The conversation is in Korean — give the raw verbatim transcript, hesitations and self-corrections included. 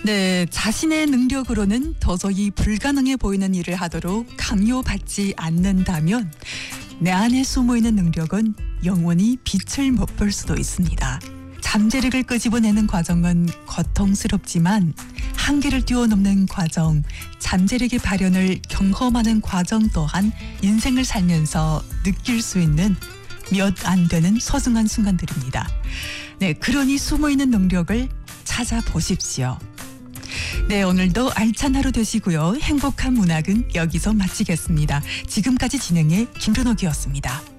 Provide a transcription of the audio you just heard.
네, 자신의 능력으로는 도저히 불가능해 보이는 일을 하도록 강요받지 않는다면 내 안에 숨어있는 능력은 영원히 빛을 못 볼 수도 있습니다. 잠재력을 끄집어내는 과정은 고통스럽지만 한계를 뛰어넘는 과정, 잠재력의 발현을 경험하는 과정 또한 인생을 살면서 느낄 수 있는 몇 안 되는 소중한 순간들입니다. 네, 그러니 숨어있는 능력을 찾아보십시오. 네, 오늘도 알찬 하루 되시고요. 행복한 문학은 여기서 마치겠습니다. 지금까지 진행의 김준옥이었습니다.